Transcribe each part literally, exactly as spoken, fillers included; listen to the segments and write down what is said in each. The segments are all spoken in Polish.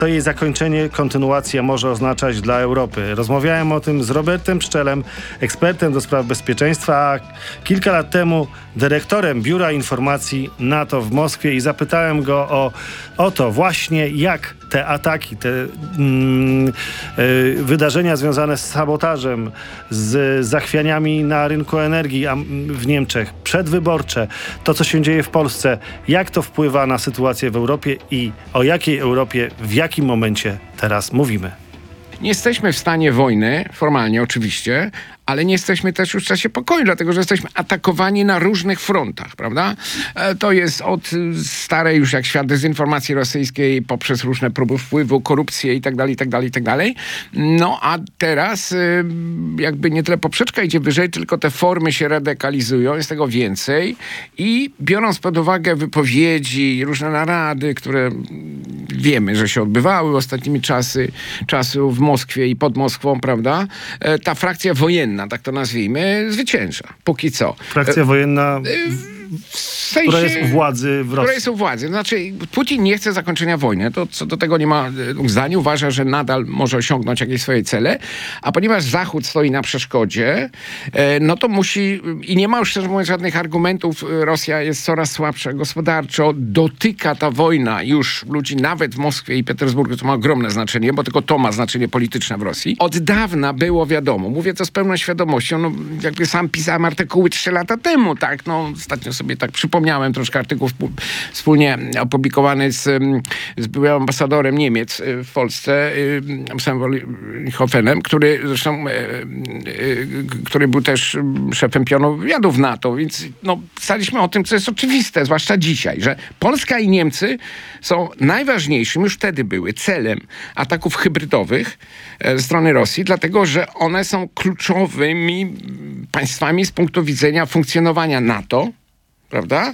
to jej zakończenie, kontynuacja może oznaczać dla Europy. Rozmawiałem o tym z Robertem Pszczelem, ekspertem do spraw bezpieczeństwa, a kilka lat temu dyrektorem Biura Informacji NATO w Moskwie i zapytałem go o, o to właśnie, jak te ataki, te mm, y, wydarzenia związane z sabotażem, z zachwianiami na rynku energii w Niemczech, przedwyborcze, to co się dzieje w Polsce, jak to wpływa na sytuację w Europie i o jakiej Europie, w jakim momencie teraz mówimy. Nie jesteśmy w stanie wojny, formalnie oczywiście, ale nie jesteśmy też już w czasie pokoju, dlatego że jesteśmy atakowani na różnych frontach, prawda? E, to jest od starej już jak świat dezinformacji rosyjskiej poprzez różne próby wpływu, korupcję i tak dalej, i tak dalej, i tak dalej. No a teraz y, jakby nie tyle poprzeczka idzie wyżej, tylko te formy się radykalizują, jest tego więcej i biorąc pod uwagę wypowiedzi, różne narady, które wiemy, że się odbywały ostatnimi czasy, czasu w Moskwie i pod Moskwą, prawda? E, ta frakcja wojenna, tak to nazwijmy, zwycięża. Póki co. Frakcja wojenna, w sensie, która jest u władzy w Rosji. Która jest u władzy. Znaczy, Putin nie chce zakończenia wojny. To co do tego nie ma zdania. Uważa, że nadal może osiągnąć jakieś swoje cele. A ponieważ Zachód stoi na przeszkodzie, no to musi... I nie ma już, szczerze mówiąc, żadnych argumentów. Rosja jest coraz słabsza gospodarczo. Dotyka ta wojna już ludzi nawet w Moskwie i Petersburgu. To ma ogromne znaczenie, bo tylko to ma znaczenie polityczne w Rosji. Od dawna było wiadomo. Mówię to z pełną świadomością. No, jakby sam pisałem artykuły trzy lata temu, tak? No, ostatnio sobie tak przypomniałem troszkę artykuł wspólnie opublikowany z, z byłym ambasadorem Niemiec w Polsce, ambasadorem Hofenem, który zresztą który był też szefem pionu wywiadu w NATO, więc no, pisaliśmy o tym, co jest oczywiste, zwłaszcza dzisiaj, że Polska i Niemcy są najważniejszym, już wtedy były, celem ataków hybrydowych ze strony Rosji, dlatego, że one są kluczowymi państwami z punktu widzenia funkcjonowania NATO, prawda?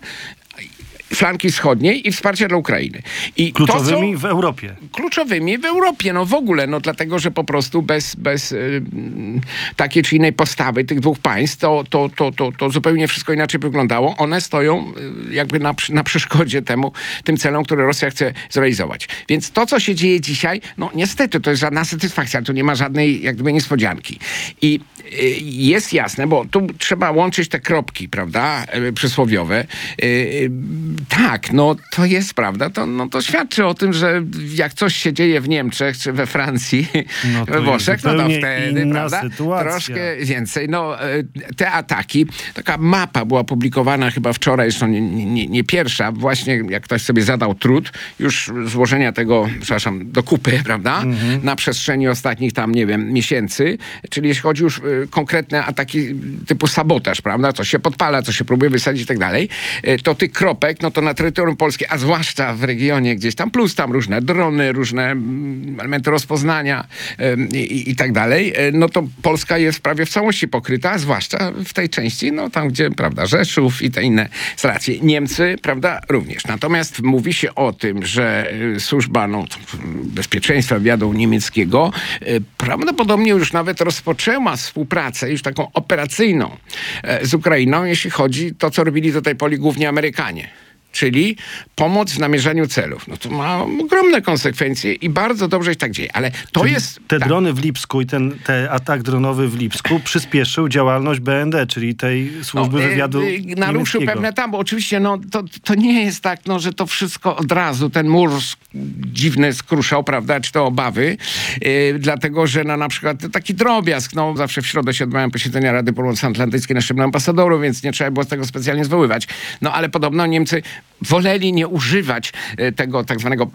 Flanki wschodniej i wsparcia dla Ukrainy. I kluczowymi to, co, w Europie. Kluczowymi w Europie, no w ogóle, no dlatego, że po prostu bez, bez y, takiej czy innej postawy tych dwóch państw, to, to, to, to, to zupełnie wszystko inaczej wyglądało. One stoją y, jakby na, na przeszkodzie temu, tym celom, które Rosja chce zrealizować. Więc to, co się dzieje dzisiaj, no niestety, to jest żadna satysfakcja, tu nie ma żadnej jak gdyby niespodzianki. I y, jest jasne, bo tu trzeba łączyć te kropki, prawda, y, przysłowiowe. Y, Tak, no to jest prawda. To, no, to świadczy o tym, że jak coś się dzieje w Niemczech czy we Francji, no we Włoszech, no to wtedy, prawda, sytuacja. Troszkę więcej. No, te ataki, taka mapa była publikowana chyba wczoraj, zresztą nie, nie, nie pierwsza, właśnie jak ktoś sobie zadał trud już złożenia tego, przepraszam, do kupy, prawda, mhm. na przestrzeni ostatnich tam, nie wiem, miesięcy, czyli jeśli chodzi już y, konkretne ataki typu sabotaż, prawda, co się podpala, co się próbuje wysadzić i tak dalej, y, to tych kropek, no to na terytorium Polski, a zwłaszcza w regionie gdzieś tam, plus tam różne drony, różne elementy rozpoznania y, i, i tak dalej, y, no to Polska jest prawie w całości pokryta, zwłaszcza w tej części, no tam gdzie, prawda, Rzeszów i te inne instalacje. Niemcy, prawda, również. Natomiast mówi się o tym, że y, służba no, bezpieczeństwa wywiadu niemieckiego y, prawdopodobnie już nawet rozpoczęła współpracę już taką operacyjną y, z Ukrainą, jeśli chodzi to, co robili do tej pory głównie Amerykanie. Czyli pomoc w namierzaniu celów. No to ma ogromne konsekwencje i bardzo dobrze się tak dzieje. Ale to czyli jest... Te tak. drony w Lipsku i ten te atak dronowy w Lipsku przyspieszył działalność B N D, czyli tej służby no, wywiadu yy, naruszył niemieckiego. pewne tam, bo oczywiście no, to, to nie jest tak, no, że to wszystko od razu, ten mur dziwny skruszał, prawda, czy to obawy, yy, dlatego, że no, na przykład taki drobiazg, no zawsze w środę się odbywają posiedzenia Rady Północnoatlantyckiej na szczeblu ambasadorów, więc nie trzeba było tego specjalnie zwoływać. No ale podobno Niemcy woleli nie używać tego tak zwanego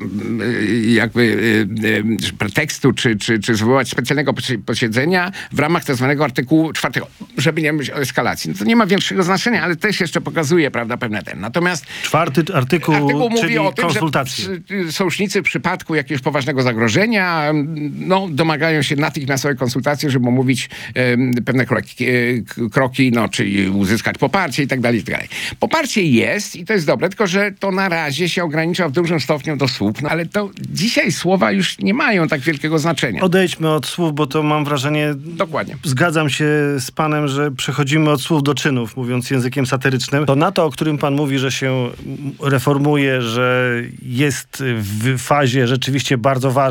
jakby pretekstu, czy, czy, czy zwołać specjalnego posiedzenia w ramach tak zwanego artykułu czwartego, żeby nie myśleć o eskalacji. No to nie ma większego znaczenia, ale też jeszcze pokazuje, prawda, pewne ten. Natomiast czwarty artykuł, artykuł mówi czyli o tym, konsultacje. że sojusznicy w przypadku jakiegoś poważnego zagrożenia no, domagają się natychmiastowej konsultacji, żeby omówić um, pewne kroki, kroki, no, czyli uzyskać poparcie i tak dalej, i tak dalej. Poparcie jest i to jest dobre, tylko że że to na razie się ogranicza w dużym stopniu do słów, no, ale to dzisiaj słowa już nie mają tak wielkiego znaczenia. Odejdźmy od słów, bo to mam wrażenie... Dokładnie. Zgadzam się z panem, że przechodzimy od słów do czynów, mówiąc językiem satyrycznym. To NATO, o którym pan mówi, że się reformuje, że jest w fazie rzeczywiście bardzo ważnej,